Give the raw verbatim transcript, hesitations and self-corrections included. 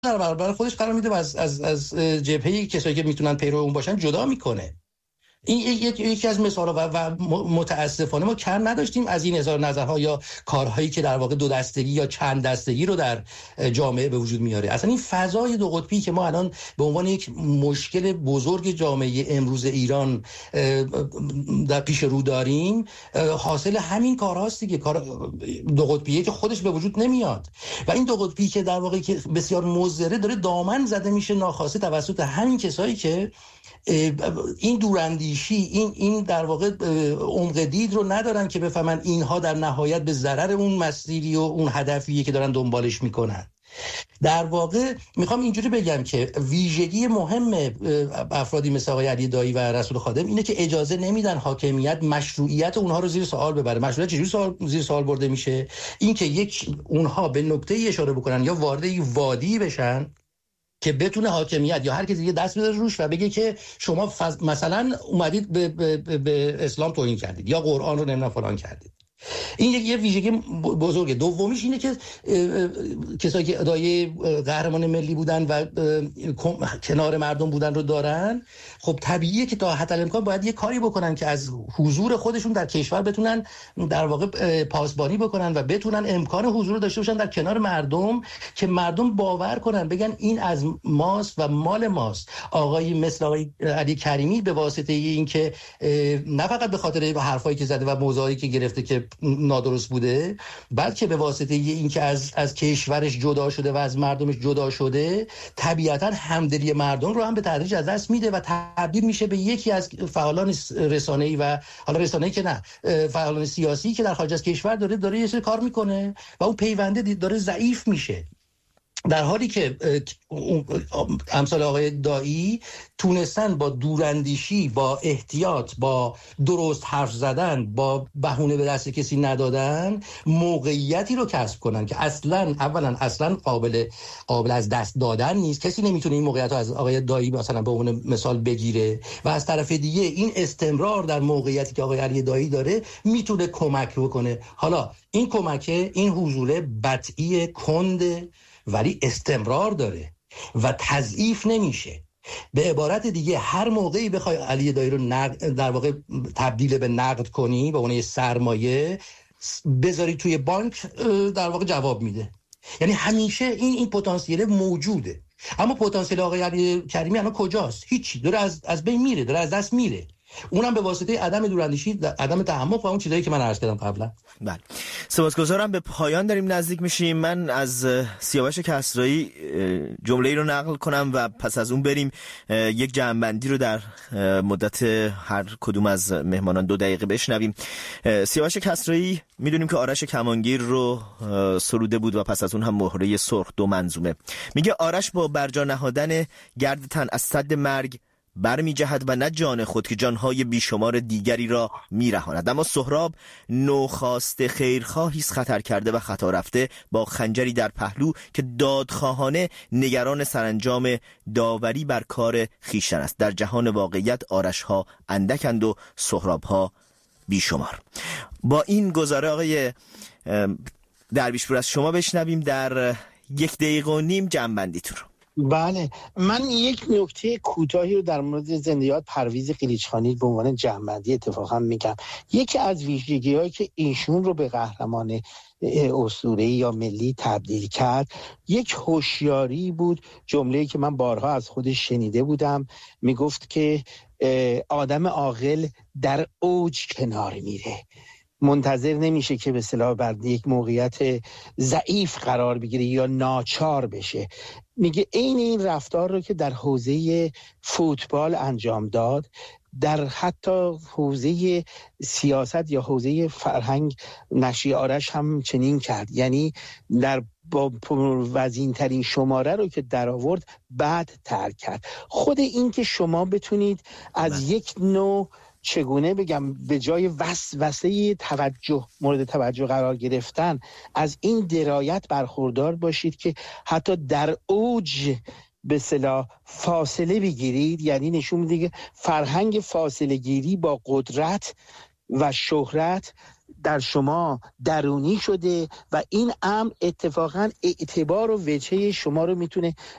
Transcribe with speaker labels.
Speaker 1: در برابر خودش قرار میده و از از از جبهه کسایی که میتونن پیرو اون باشن جدا میکنه. این یکی یکی از مثال‌ها و, و متاسفانه ما کم نداشتیم از این هزار نظرها یا کارهایی که در واقع دو دستگی یا چند دستگی رو در جامعه به وجود میاره. اصلا این فضای دو قطبی که ما الان به عنوان یک مشکل بزرگ جامعه امروز ایران در پیش رو داریم حاصل همین کارهاست دیگه. کار دو قطبیه که خودش به وجود نمیاد و این دو قطبی که در واقع که بسیار مضره داره دامن زده میشه ناخواسته توسط همین کسایی که این دوراندیشی این این در واقع عمق دید رو ندارن که بفهمن اینها در نهایت به ضرر اون مسیری و اون هدفیه که دارن دنبالش میکنن. در واقع میخوام اینجوری بگم که ویژگی مهم افرادی مثل آقای علی دایی و رسول خادم اینه که اجازه نمیدن حاکمیت مشروعیت اونها رو زیر سوال ببره. مشروعیت چجوری سوال زیر سوال برده میشه؟ این که یک اونها به نقطه‌ای اشاره بکنن یا وارد یک وادی بشن که بتونه حاکمیت یا هر کسی دیگه دست بذاره روش و بگه که شما فز... مثلا اومدید به, به, به, به اسلام توهین کردید یا قرآن رو نمیدونم فلان کردید. این یه ویژگی بزرگه. دومیش اینه که کسایی که ادعای قهرمان ملی بودن و کنار مردم بودن رو دارن، خب طبیعیه که تا حتی الامکان باید یه کاری بکنن که از حضور خودشون در کشور بتونن در واقع پاسبانی بکنن و بتونن امکان حضور داشته باشن در کنار مردم که مردم باور کنن، بگن این از ماست و مال ماست. آقای مثل آقای علی کریمی به واسطه این که نه فقط به خاطر حرفایی که زده و موضوعی که گرفته که نادرست بوده، بلکه به واسطه این که از از کشورش جدا شده و از مردمش جدا شده، طبیعتا همدلی مردم رو هم به تدریج از دست میده و تبدیل میشه به یکی از فعالان رسانه‌ای و حالا رسانه‌ای که نه فعالان سیاسی که در خارج از کشور داره داره یه سری کار میکنه و اون پیونده داره ضعیف میشه. در حالی که امثال آقای دایی تونستن با دوراندیشی، با احتیاط، با درست حرف زدن، با بهونه به دست کسی ندادن موقعیتی رو کسب کنن که اصلا اولا اصلا قابل قابل از دست دادن نیست. کسی نمیتونه این موقعیت رو از آقای دایی مثلا به عنوان مثال بگیره و از طرف دیگه این استمرار در موقعیتی که آقای علی دایی داره میتونه کمک بکنه. حالا این کمکه، این حضور بطئی کنده ولی استمرار داره و تضعیف نمیشه. به عبارت دیگه هر موقعی بخوای علی دایی رو نقد در واقع تبدیل به نقد کنی، به اون یه سرمایه بذاری توی بانک، در واقع جواب میده. یعنی همیشه این این پتانسیل موجوده. اما پتانسیل آقای علی کریمی الان کجاست؟ هیچی، داره از از بین میره، داره از دست میره. اونم به واسطه عدم دوراندیشی، عدم تحمق و اون چیزایی که من عرض کردم قبلا.
Speaker 2: بله، سپاسگزارم. به پایان داریم نزدیک میشیم. من از سیاوش کسرایی جمله‌ای رو نقل کنم و پس از اون بریم یک جمع‌بندی رو در مدت هر کدوم از مهمانان دو دقیقه بشنویم. سیاوش کسرایی میدونیم که آرش کمانگیر رو سروده بود و پس از اون هم مهره سرخ، دو منظومه. میگه آرش با برجا نهادن گرد تن از سد مرگ برمی جهد و نه جان خود که جانهای بیشمار دیگری را می رهاند. اما سهراب نوخاسته خیرخواهیست خطر کرده و خطا رفته، با خنجری در پهلو که دادخواهانه نگران سرانجام داوری بر کار خیشتن است. در جهان واقعیت آرش ها اندکند و سهراب ها بیشمار. با این گزاره آقای درویشپور از شما بشنویم در یک دقیقه و نیم جمع‌بندیتون رو.
Speaker 3: بله، من یک نکته کوتاهی رو در مورد زندیات پرویز قلیچخانی به عنوان جمع‌بندی اتفاقا میگم. یکی از ویژگی‌هایی که ایشون رو به قهرمان اسطوره‌ای یا ملی تبدیل کرد یک هوشیاری بود. جمله‌ای که من بارها از خودش شنیده بودم، میگفت که آدم عاقل در اوج کنار میره، منتظر نمیشه که به اصطلاح بر یک موقعیت ضعیف قرار بگیره یا ناچار بشه. میگه این این رفتار رو که در حوزه فوتبال انجام داد، در حتی حوزه سیاست یا حوزه فرهنگ نشی آرش هم چنین کرد. یعنی در با وزین ترین شماره رو که در آورد بعد ترک کرد. خود این که شما بتونید از بله. یک نوع چگونه بگم به جای وسوسه توجه مورد توجه قرار گرفتن از این درایت برخوردار باشید که حتی در اوج به اصطلاح فاصله بگیرید. یعنی نشون میده که فرهنگ فاصله گیری با قدرت و شهرت در شما درونی شده و این امر اتفاقا اعتبار و وجهه شما رو میتونه